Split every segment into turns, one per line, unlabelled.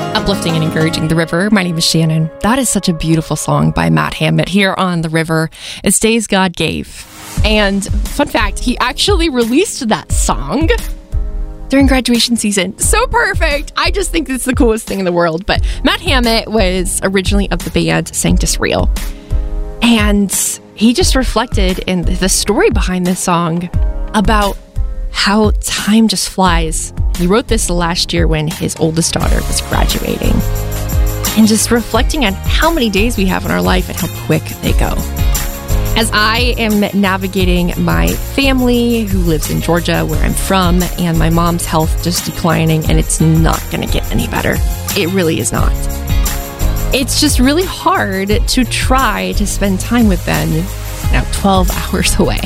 Uplifting and encouraging the river. My name is Shannon. That is such a beautiful song by Matt Hammett here on the river. It's Days God Gave. And fun fact, he actually released that song during graduation season. So perfect. I just think it's the coolest thing in the world. But Matt Hammett was originally of the band Sanctus Real. And he just reflected in the story behind this song about how time just flies. He wrote this last year when his oldest daughter was graduating. And just reflecting on how many days we have in our life and how quick they go. As I am navigating my family who lives in Georgia, where I'm from, and my mom's health just declining, and it's not going to get any better. It really is not. It's just really hard to try to spend time with them now 12 hours away.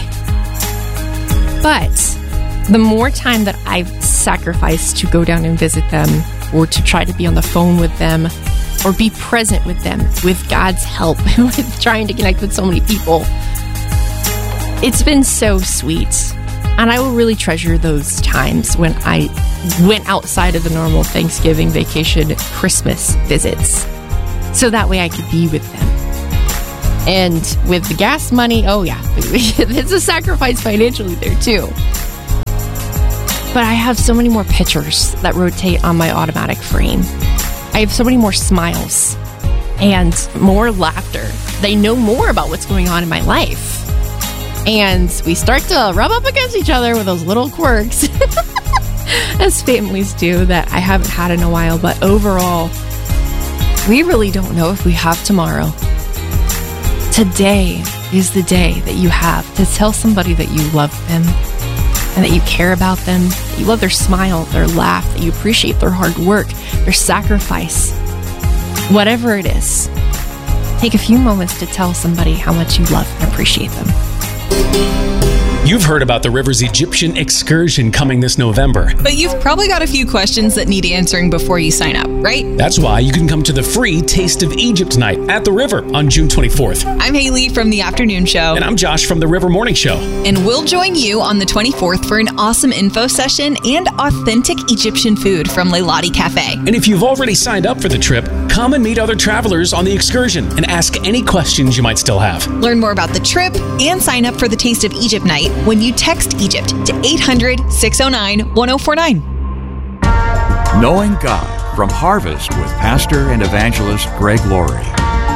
But the more time that I've sacrificed to go down and visit them, or to try to be on the phone with them, or be present with them, with God's help, with trying to connect with so many people, it's been so sweet. And I will really treasure those times when I went outside of the normal Thanksgiving, vacation, Christmas visits, so that way I could be with them. And with the gas money, oh yeah, it's a sacrifice financially there too. But I have so many more pictures that rotate on my automatic frame. I have so many more smiles and more laughter. They know more about what's going on in my life. And we start to rub up against each other with those little quirks, as families do, that I haven't had in a while. But overall, we really don't know if we have tomorrow. Today is the day that you have to tell somebody that you love them, and that you care about them, that you love their smile, their laugh, that you appreciate their hard work, their sacrifice. Whatever it is, take a few moments to tell somebody how much you love and appreciate them.
You've heard about the River's Egyptian excursion coming this November.
But you've probably got a few questions that need answering before you sign up, right?
That's why you can come to the free Taste of Egypt night at the River on June 24th.
I'm Haley from The Afternoon Show.
And I'm Josh from the River Morning Show.
And we'll join you on the 24th for an awesome info session and authentic Egyptian food from Leilani Cafe.
And if you've already signed up for the trip, come and meet other travelers on the excursion and ask any questions you might still have.
Learn more about the trip and sign up for the Taste of Egypt night when you text Egypt to 800-609-1049.
Knowing God from Harvest with Pastor and Evangelist Greg Laurie.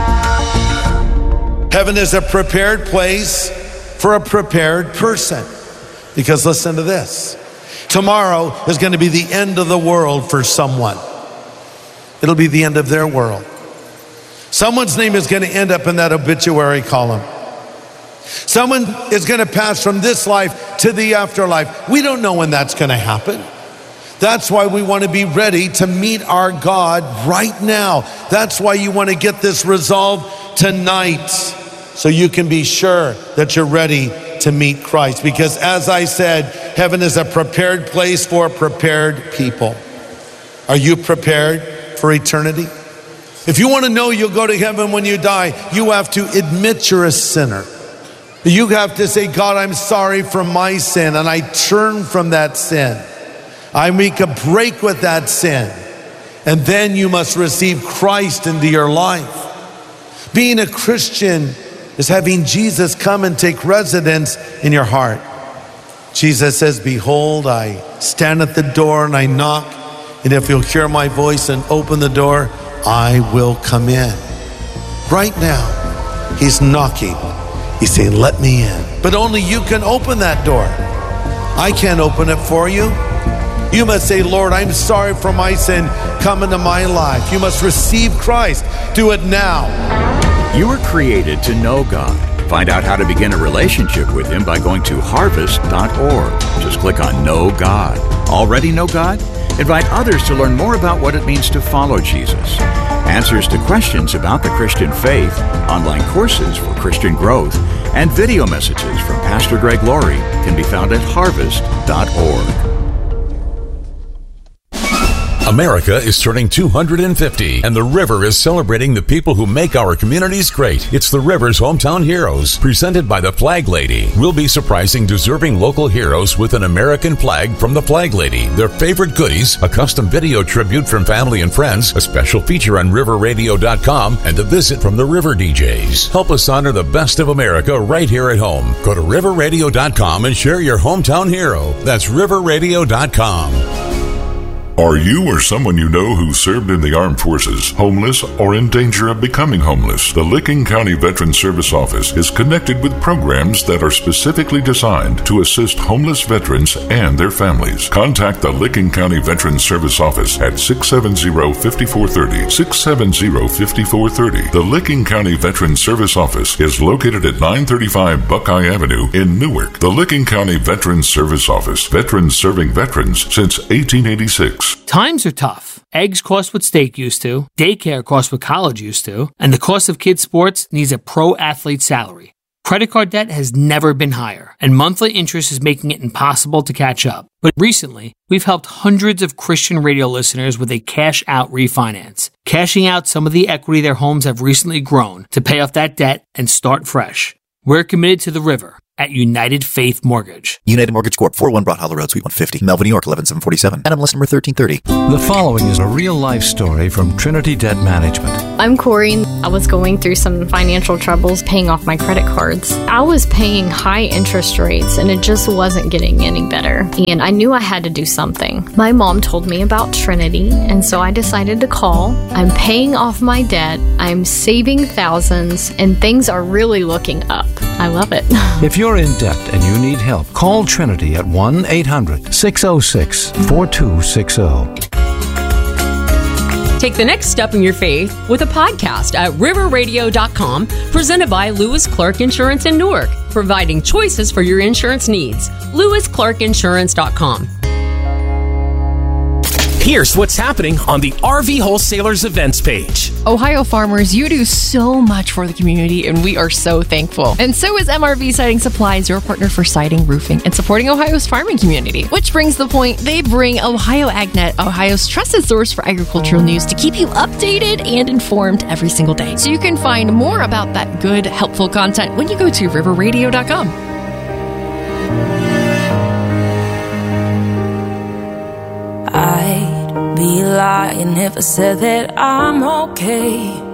Heaven is a prepared place for a prepared person. Because listen to this. Tomorrow is going to be the end of the world for someone. It'll be the end of their world. Someone's name is going to end up in that obituary column. Someone is going to pass from this life to the afterlife. We don't know when that's going to happen. That's why we want to be ready to meet our God right now. That's why you want to get this resolved tonight, so you can be sure that you're ready to meet Christ. Because as I said, heaven is a prepared place for prepared people. Are you prepared for eternity? If you want to know you'll go to heaven when you die, you have to admit you're a sinner. You have to say, God, I'm sorry for my sin, and I turn from that sin. I make a break with that sin. And then you must receive Christ into your life. Being a Christian is having Jesus come and take residence in your heart. Jesus says, behold, I stand at the door and I knock, and if you'll hear my voice and open the door, I will come in. Right now, he's knocking. He's saying, let me in. But only you can open that door. I can't open it for you. You must say, Lord, I'm sorry for my sin. Come into my life. You must receive Christ. Do it now.
You were created to know God. Find out how to begin a relationship with Him by going to harvest.org. Just click on Know God. Already know God? Invite others to learn more about what it means to follow Jesus. Answers to questions about the Christian faith, online courses for Christian growth, and video messages from Pastor Greg Laurie can be found at harvest.org.
America is turning 250, and the River is celebrating the people who make our communities great. It's the River's Hometown Heroes, presented by the Flag Lady. We'll be surprising deserving local heroes with an American flag from the Flag Lady, their favorite goodies, a custom video tribute from family and friends, a special feature on riverradio.com, and a visit from the River DJs. Help us honor the best of America right here at home. Go to riverradio.com and share your hometown hero. That's riverradio.com.
Are you or someone you know who served in the armed forces homeless or in danger of becoming homeless? The Licking County Veteran Service Office is connected with programs that are specifically designed to assist homeless veterans and their families. Contact the Licking County Veteran Service Office at 670-5430. 670-5430. The Licking County Veteran Service Office is located at 935 Buckeye Avenue in Newark. The Licking County Veteran Service Office. Veterans serving veterans since 1886.
Times are tough. Eggs cost what steak used to, daycare costs what college used to, and the cost of kids' sports needs a pro athlete salary. Credit card debt has never been higher, and monthly interest is making it impossible to catch up. But recently, we've helped hundreds of Christian radio listeners with a cash-out refinance, cashing out some of the equity their homes have recently grown to pay off that debt and start fresh. We're committed to the River at United Faith Mortgage.
United Mortgage Corp. 401 Broad Hollow Road, Suite 150, Melville, New York, 11747. NMLS number 1330.
The following is a real-life story from Trinity Debt Management.
I'm Corey. I was going through some financial troubles paying off my credit cards. I was paying high interest rates, and it just wasn't getting any better. And I knew I had to do something. My mom told me about Trinity, and so I decided to call. I'm paying off my debt. I'm saving thousands, and things are really looking up. I love it.
If you're in debt and you need help, call Trinity at 1-800-606-4260.
Take the next step in your faith with a podcast at riverradio.com, presented by Lewis Clark Insurance in Newark, providing choices for your insurance needs. LewisClarkInsurance.com.
Here's what's happening on the RV Wholesalers events page.
Ohio farmers, you do so much for the community, and we are so thankful. And so is MRV Siding Supplies, your partner for siding, roofing, and supporting Ohio's farming community. Which brings the point, they bring Ohio AgNet, Ohio's trusted source for agricultural news, to keep you updated and informed every single day. So you can find more about that good, helpful content when you go to riverradio.com.
I'd be lying if I said that I'm okay.